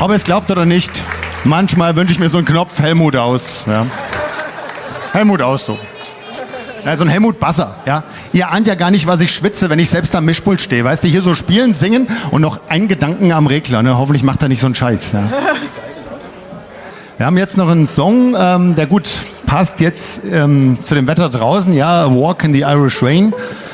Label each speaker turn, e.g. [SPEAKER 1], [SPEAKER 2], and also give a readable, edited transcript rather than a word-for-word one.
[SPEAKER 1] Ob ihr es glaubt oder nicht, manchmal wünsche ich mir so einen Knopf Helmut aus. Ja. Helmut aus so. Ja, so ein Helmut Basser, ja. Ihr ahnt ja gar nicht, was ich schwitze, wenn ich selbst am Mischpult stehe. Weißt du, hier so spielen, singen und noch einen Gedanken am Regler. Ne? Hoffentlich macht er nicht so einen Scheiß. Ja. Wir haben jetzt noch einen Song, der gut passt jetzt zu dem Wetter draußen. Ja, A Walk in the Irish Rain.